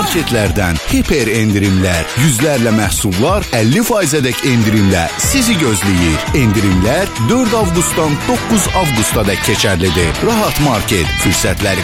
marketlərdən hiper endirimlər, yüzlərlə məhsullar 50%-dək endirimlə sizi gözləyir. Endirimlər 4 avqustdan 9 avqustadək keçərlidir. Rahat Market fürsətləri